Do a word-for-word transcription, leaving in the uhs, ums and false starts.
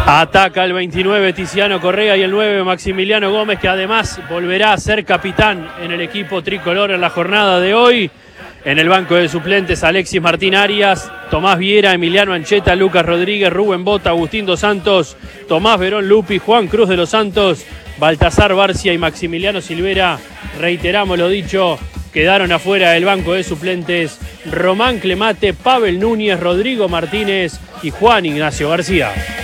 Ataca el veintinueve Tiziano Correa y el nueve Maximiliano Gómez, que además volverá a ser capitán en el equipo tricolor en la jornada de hoy. En el banco de suplentes, Alexis Martín Arias, Tomás Viera, Emiliano Ancheta, Lucas Rodríguez, Rubén Bota, Agustín Dos Santos, Tomás Verón Lupi, Juan Cruz de los Santos, Baltasar Barcia y Maximiliano Silvera. Reiteramos lo dicho, quedaron afuera del banco de suplentes Román Clemate, Pavel Núñez, Rodrigo Martínez y Juan Ignacio García.